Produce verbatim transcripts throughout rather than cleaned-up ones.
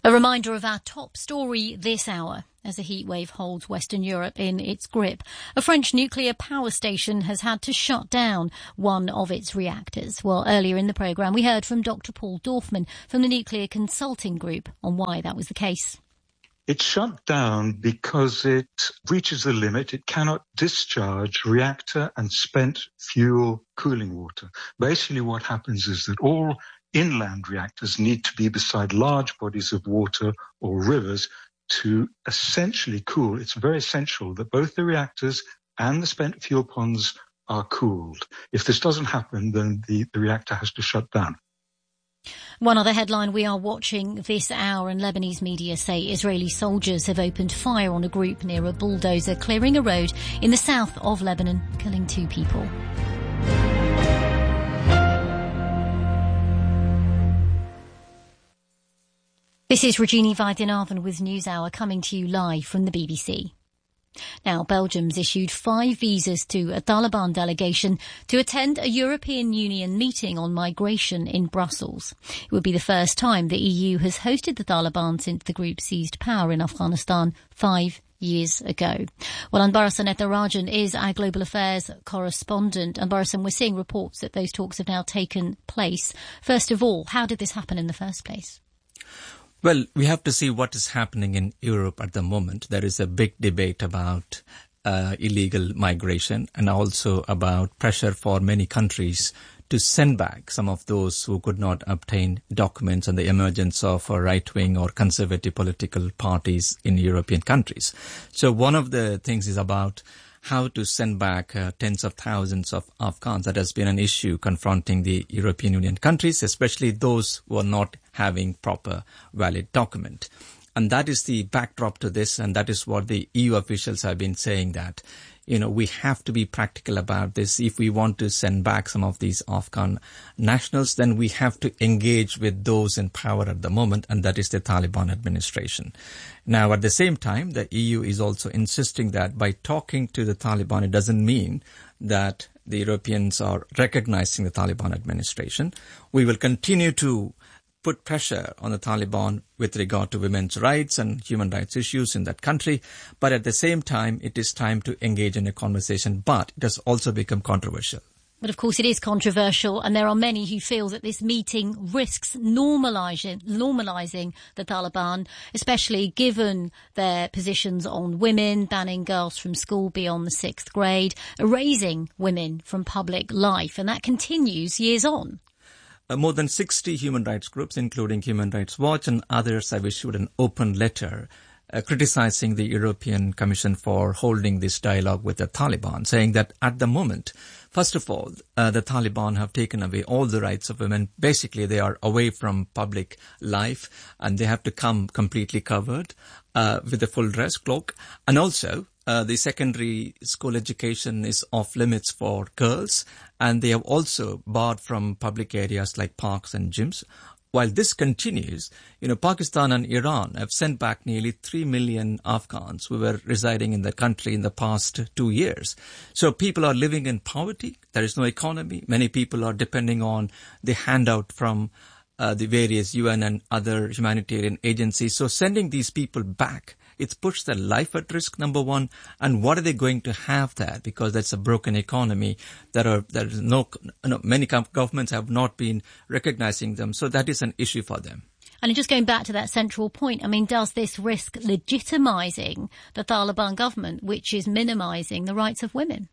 A reminder of our top story this hour. As a heatwave holds Western Europe in its grip, a French nuclear power station has had to shut down one of its reactors. Well, earlier in the programme, we heard from Doctor Paul Dorfman from the Nuclear Consulting Group on why that was the case. It's shut down because it reaches the limit. It cannot discharge reactor and spent fuel cooling water. Basically, what happens is that all inland reactors need to be beside large bodies of water or rivers to essentially cool. It's very essential that both the reactors and the spent fuel ponds are cooled. If this doesn't happen, then the, the reactor has to shut down. One other headline we are watching this hour, and Lebanese media say Israeli soldiers have opened fire on a group near a bulldozer clearing a road in the south of Lebanon, killing two people. This is Regini Vaidyanathan with NewsHour coming to you live from the B B C. Now, Belgium's issued five visas to a Taliban delegation to attend a European Union meeting on migration in Brussels. It would be the first time the E U has hosted the Taliban since the group seized power in Afghanistan five years ago. Well, Anbarasan Etharajan is our global affairs correspondent. Anbarasan, we're seeing reports that those talks have now taken place. First of all, how did this happen in the first place? Well, we have to see what is happening in Europe at the moment. There is a big debate about uh, illegal migration and also about pressure for many countries to send back some of those who could not obtain documents, and the emergence of uh, right-wing or conservative political parties in European countries. So one of the things is about how to send back uh, tens of thousands of Afghans. That has been an issue confronting the European Union countries, especially those who are not having proper valid document. And that is the backdrop to this, and that is what the E U officials have been saying, that, you know, we have to be practical about this. If we want to send back some of these Afghan nationals, then we have to engage with those in power at the moment, and that is the Taliban administration. Now, at the same time, the E U is also insisting that by talking to the Taliban, it doesn't mean that the Europeans are recognizing the Taliban administration. We will continue to put pressure on the Taliban with regard to women's rights and human rights issues in that country. But at the same time, it is time to engage in a conversation. But it has also become controversial. But of course, it is controversial, and there are many who feel that this meeting risks normalising, normalising the Taliban, especially given their positions on women, banning girls from school beyond the sixth grade, erasing women from public life. And that continues years on. Uh, more than sixty human rights groups, including Human Rights Watch and others, have issued an open letter uh, criticizing the European Commission for holding this dialogue with the Taliban, saying that at the moment, first of all, uh, the Taliban have taken away all the rights of women. Basically, they are away from public life, and they have to come completely covered uh, with a full dress cloak. And also, Uh, the secondary school education is off limits for girls, and they have also barred from public areas like parks and gyms. While this continues, you know, Pakistan and Iran have sent back nearly three million Afghans who were residing in the country in the past two years. So people are living in poverty. There is no economy. Many people are depending on the handout from uh, the various U N and other humanitarian agencies. So sending these people back, it's pushed their life at risk, number one. And what are they going to have there? Because that's a broken economy. There are, there is no, no, many governments have not been recognizing them. So that is an issue for them. And just going back to that central point, I mean, does this risk legitimizing the Taliban government, which is minimizing the rights of women?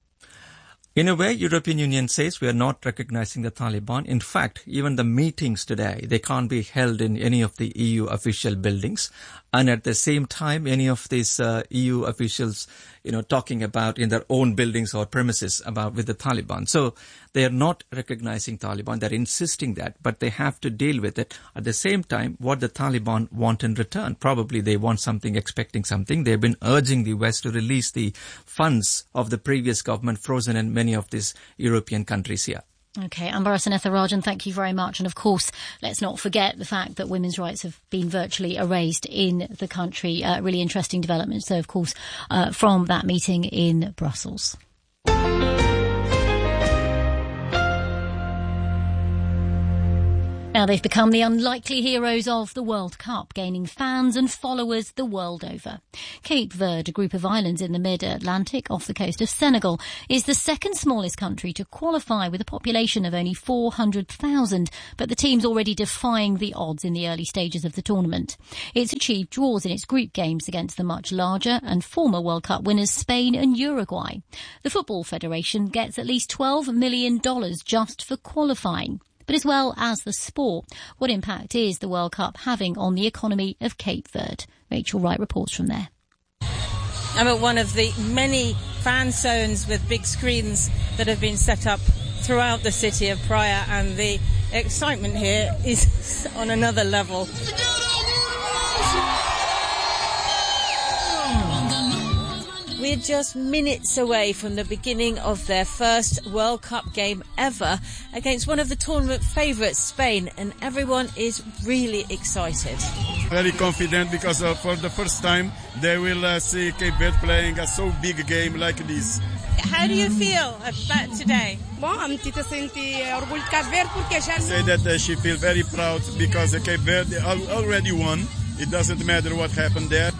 In a way, European Union says we are not recognizing the Taliban. In fact, even the meetings today, they can't be held in any of the E U official buildings. And at the same time, any of these uh, E U officials, you know, talking about in their own buildings or premises about with the Taliban. So they are not recognizing Taliban. They're insisting that, but they have to deal with it. At the same time, what the Taliban want in return, probably they want something, expecting something. They've been urging the West to release the funds of the previous government frozen in many of these European countries here. OK, Anbarasan Etharajan, thank you very much. And of course, let's not forget the fact that women's rights have been virtually erased in the country. Uh, really interesting developments, so of course, uh, from that meeting in Brussels. Now they've become the unlikely heroes of the World Cup, gaining fans and followers the world over. Cape Verde, a group of islands in the mid-Atlantic off the coast of Senegal, is the second smallest country to qualify with a population of only four hundred thousand, but the team's already defying the odds in the early stages of the tournament. It's achieved draws in its group games against the much larger and former World Cup winners Spain and Uruguay. The Football Federation gets at least twelve million dollars just for qualifying. But as well as the sport, what impact is the World Cup having on the economy of Cape Verde? Rachel Wright reports from there. I'm at one of the many fan zones with big screens that have been set up throughout the city of Praia, and the excitement here is on another level. We're just minutes away from the beginning of their first World Cup game ever against one of the tournament favourites, Spain, and everyone is really excited. Very confident because uh, for the first time they will uh, see Cape Verde playing a so big game like this. How do you feel about today? Say that uh, she feels very proud because uh, Cape Verde already won. It doesn't matter what happened there.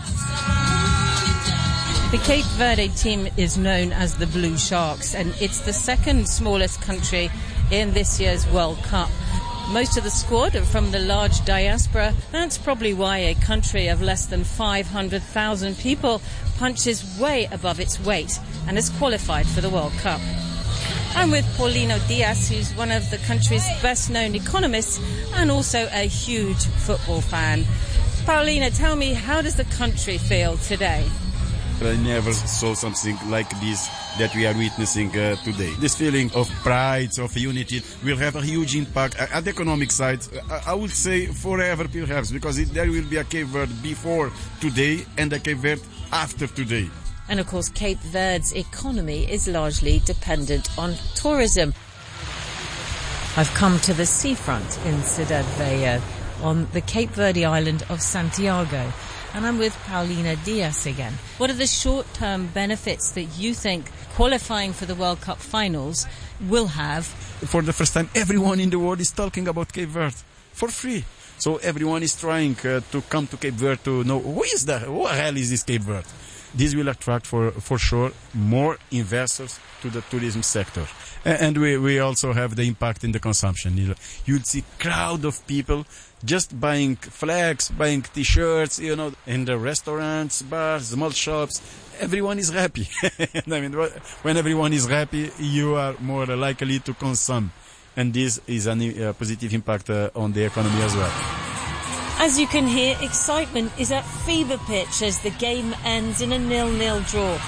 The Cape Verde team is known as the Blue Sharks, and it's the second smallest country in this year's World Cup. Most of the squad are from the large diaspora. That's probably why a country of less than five hundred thousand people punches way above its weight and has qualified for the World Cup. I'm with Paulino Diaz, who's one of the country's best-known economists and also a huge football fan. Paulino, tell me, how does the country feel today? I never saw something like this that we are witnessing uh, today. This feeling of pride, of unity, will have a huge impact at the economic side. I, I would say forever perhaps, because it, there will be a Cape Verde before today and a Cape Verde after today. And of course, Cape Verde's economy is largely dependent on tourism. I've come to the seafront in Cidade Velha on the Cape Verde island of Santiago. And I'm with Paulina Diaz again. What are the short-term benefits that you think qualifying for the World Cup finals will have? For the first time, everyone in the world is talking about Cape Verde for free. So everyone is trying uh, to come to Cape Verde to know who is that, who the hell is this Cape Verde? This will attract for, for sure more investors to the tourism sector. And we, we also have the impact in the consumption. You'll see crowd of people just buying flags, buying T-shirts, you know, in the restaurants, bars, small shops. Everyone is happy. I mean, when everyone is happy, you are more likely to consume. And this is a uh, positive impact uh, on the economy as well. As you can hear, excitement is at fever pitch as the game ends in a nil-nil draw.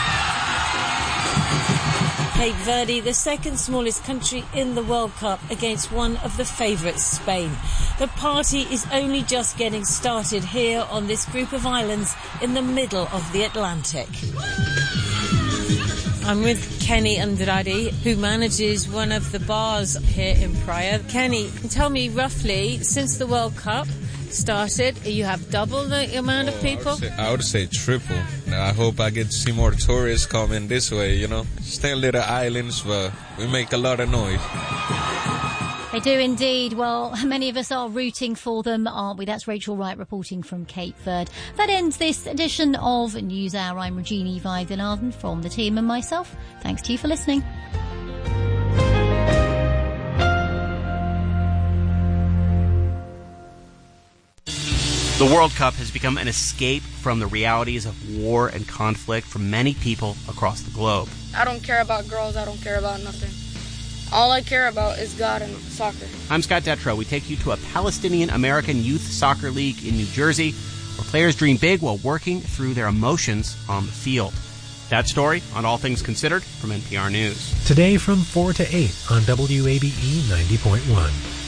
Cape Verde, the second smallest country in the World Cup, against one of the favourites, Spain. The party is only just getting started here on this group of islands in the middle of the Atlantic. I'm with Kenny Andrade, who manages one of the bars here in Praia. Kenny, tell me roughly, since the World Cup started, you have double the amount of people? I would, say, I would say triple. I hope I get to see more tourists coming this way, you know. Stay little islands, but we make a lot of noise. They do indeed. Well, many of us are rooting for them, aren't we? That's Rachel Wright reporting from Cape Verde. That ends this edition of NewsHour. I'm Regina Vaidyanathan from the team and myself. Thanks to you for listening. The World Cup has become an escape from the realities of war and conflict for many people across the globe. I don't care about girls. I don't care about nothing. All I care about is God and soccer. I'm Scott Detrow. We take you to a Palestinian-American youth soccer league in New Jersey where players dream big while working through their emotions on the field. That story on All Things Considered from N P R News. Today from four to eight on W A B E ninety point one.